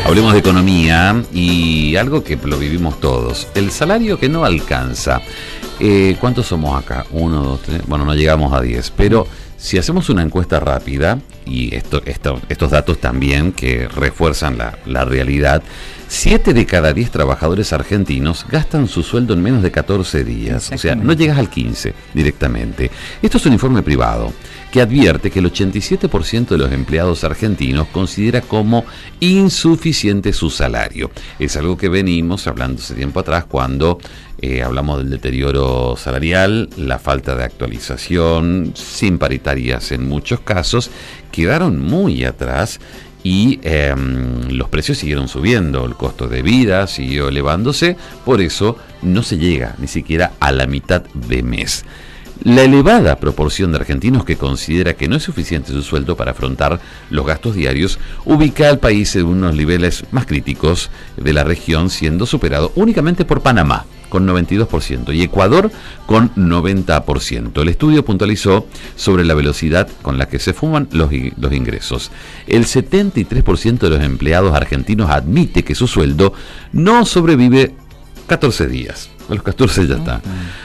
Hablemos de economía y algo que lo vivimos todos. El salario que no alcanza. ¿Cuántos somos acá? 1, 2, 3. Bueno, no llegamos a 10. Pero si hacemos una encuesta rápida, y estos datos también que refuerzan la realidad, 7 de cada 10 trabajadores argentinos gastan su sueldo en menos de 14 días. O sea, no llegas al 15 directamente. Esto es un informe privado que advierte que el 87% de los empleados argentinos considera como insuficiente su salario. Es algo que venimos hablando hace tiempo atrás cuando hablamos del deterioro salarial, la falta de actualización, sin paritarias en muchos casos, quedaron muy atrás y los precios siguieron subiendo, el costo de vida siguió elevándose, por eso no se llega ni siquiera a la mitad de mes. La elevada proporción de argentinos que considera que no es suficiente su sueldo para afrontar los gastos diarios ubica al país en unos niveles más críticos de la región, siendo superado únicamente por Panamá, con 92%, y Ecuador con 90%. El estudio puntualizó sobre la velocidad con la que se fuman los ingresos. El 73% de los empleados argentinos admite que su sueldo no sobrevive 14 días. A los 14 ya está.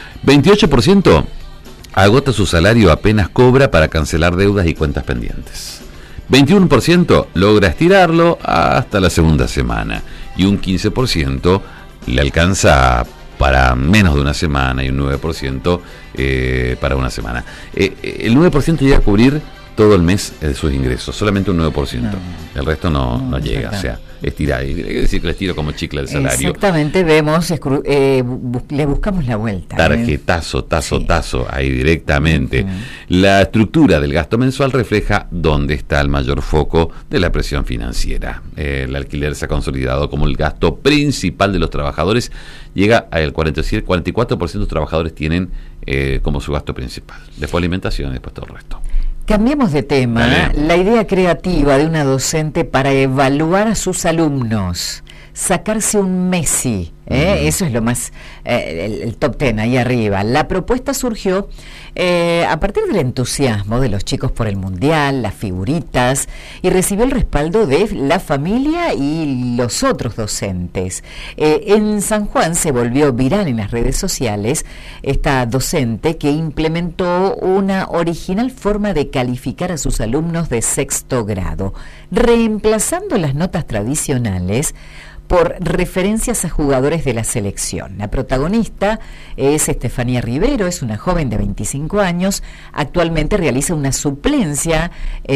28% agota su salario apenas cobra para cancelar deudas y cuentas pendientes. 21% logra estirarlo hasta la segunda semana. Y un 15% le alcanza para menos de una semana y un 9% para una semana. El 9% llega a cubrir todo el mes de sus ingresos, solamente un 9%. El resto no llega, o sea, estirar. Hay que decir que le estiro como chicle el salario. Exactamente, vemos, le buscamos la vuelta. Tarjetazo, tazo, ahí directamente. La estructura del gasto mensual refleja dónde está el mayor foco de la presión financiera. El alquiler se ha consolidado como el gasto principal de los trabajadores. Llega al 44% de los trabajadores tienen como su gasto principal. Después alimentación y después todo el resto. Cambiemos de tema. La idea creativa de una docente para evaluar a sus alumnos, sacarse un Messi, eso es lo más, el top 10 ahí arriba. La propuesta surgió a partir del entusiasmo de los chicos por el Mundial, las figuritas, y recibió el respaldo de la familia y los otros docentes. En San Juan se volvió viral en las redes sociales esta docente que implementó una original forma de calificar a sus alumnos de sexto grado, reemplazando las notas tradicionales por referencias a jugadores de la selección. La protagonista es Estefanía Rivero, es una joven de 25 años, actualmente realiza una suplencia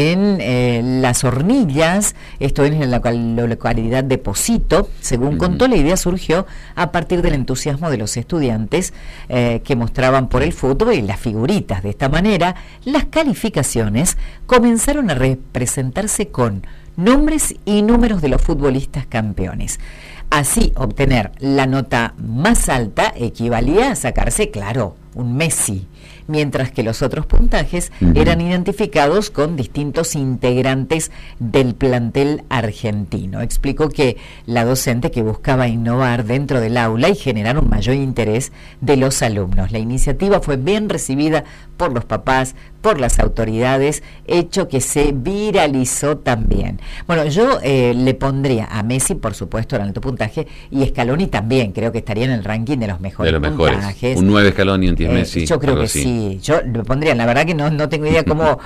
en Las Hornillas, esto es en la localidad de Pocito. Según contó, la idea surgió a partir del entusiasmo de los estudiantes que mostraban por el fútbol y las figuritas. De esta manera, las calificaciones comenzaron a representarse con nombres y números de los futbolistas campeones. Así, obtener la nota más alta equivalía a sacarse, claro, un Messi, mientras que los otros puntajes eran identificados con distintos integrantes del plantel argentino. Explicó que la docente que buscaba innovar dentro del aula y generar un mayor interés de los alumnos. La iniciativa fue bien recibida por los papás, por las autoridades, hecho que se viralizó también. Bueno, yo le pondría a Messi, por supuesto, el alto puntaje, y Scaloni también, creo que estaría en el ranking de los mejores puntajes. Un 9 Scaloni, un 10 Messi. Yo creo que así. Sí, yo lo pondría, la verdad que no tengo idea cómo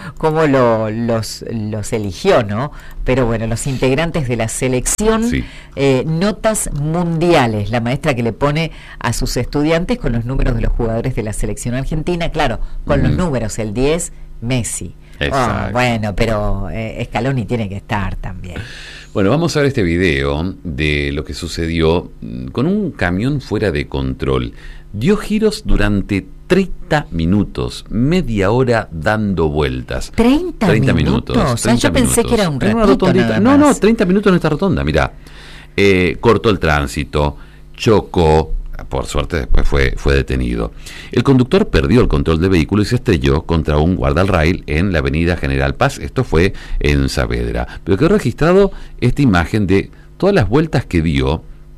los eligió, ¿no? Pero bueno, los integrantes de la selección, notas mundiales, la maestra que le pone a sus estudiantes con los números de los jugadores de la selección argentina, claro, con los números, el 10, Messi. Bueno, pero Scaloni tiene que estar también. Bueno, vamos a ver este video de lo que sucedió con un camión fuera de control. Dio giros durante 30 minutos, media hora dando vueltas. 30 minutos. Yo pensé que era un ratito nada más. No, 30 minutos en esta rotonda, mirá. Cortó el tránsito, chocó, por suerte después fue detenido. El conductor perdió el control del vehículo y se estrelló contra un guardarrail en la avenida General Paz. Esto fue en Saavedra. Pero quedó registrado esta imagen de todas las vueltas que dio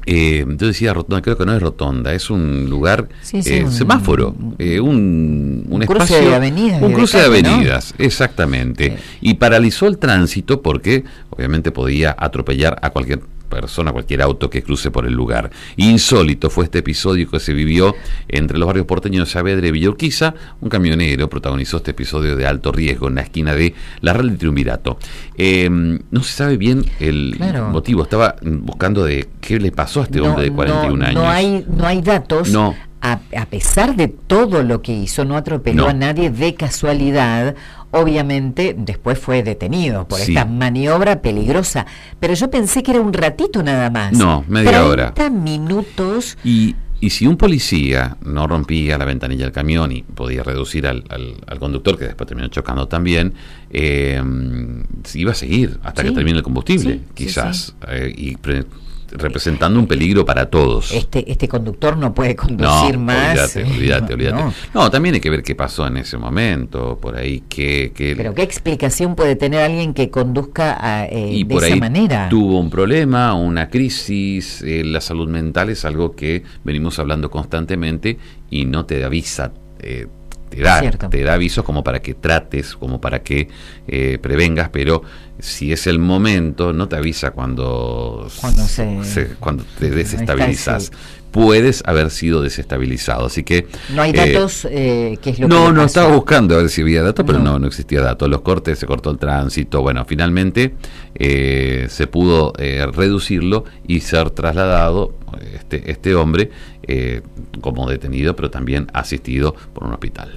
yo decía rotonda, creo que no es rotonda, es un lugar, semáforo, un espacio, cruce de avenidas. Un cruce de avenidas, ¿no? Exactamente. Y paralizó el tránsito porque obviamente podía atropellar a cualquier persona, cualquier auto que cruce por el lugar. Insólito fue este episodio que se vivió entre los barrios porteños de Saavedra y Villa Urquiza. Un camionero protagonizó este episodio de alto riesgo en la esquina de La Real y Triunvirato. No se sabe bien el motivo. Estaba buscando de qué le pasó a este hombre de 41 años. No hay datos. No. A pesar de todo lo que hizo, no atropelló a nadie de casualidad. Obviamente después fue detenido por esta maniobra peligrosa, pero yo pensé que era un ratito nada más. No, media hora. 30 minutos. Y si un policía no rompía la ventanilla del camión y podía reducir al conductor, que después terminó chocando también, iba a seguir hasta que termine el combustible, quizás, y representando un peligro para todos. Este conductor no puede conducir más. Olvídate. No, también hay que ver qué pasó en ese momento, por ahí Pero qué explicación puede tener alguien que conduzca y de por esa ahí manera. Tuvo un problema, una crisis, la salud mental es algo que venimos hablando constantemente y no te avisa, te da avisos como para que trates, como para que prevengas, pero si es el momento, no te avisa cuando te desestabilizas. Puedes haber sido desestabilizado, así que no hay datos. ¿Qué es lo que no estaba buscando a ver si había datos, pero no existía datos. Los cortes, se cortó el tránsito. Bueno, finalmente se pudo reducirlo y ser trasladado este hombre como detenido, pero también asistido por un hospital.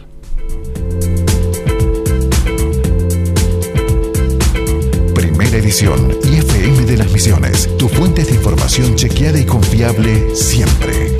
Primera edición IFM de las Misiones, tu fuente de información chequeada y confiable siempre.